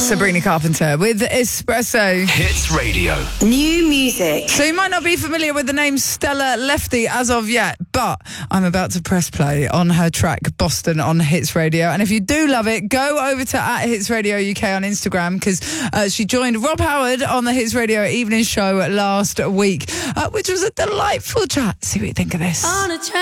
Sabrina Carpenter with Espresso. Hits Radio. New music. So you might not be familiar with the name Stella Lefty as of yet, but I'm about to press play on her track Boston on Hits Radio. And if you do love it, go over to @HitsRadio UK on Instagram, because she joined Rob Howard on the Hits Radio evening show last week, which was a delightful chat. See what you think of this. On a train.